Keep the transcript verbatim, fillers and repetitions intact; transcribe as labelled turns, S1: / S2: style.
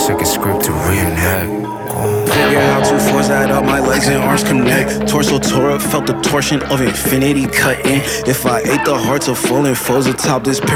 S1: second script to reenact.
S2: Figure out two fours, add up my legs and arms connect. Torso tore up, felt the torsion of infinity cut in. If I ate the hearts of fallen foes atop this pyramid.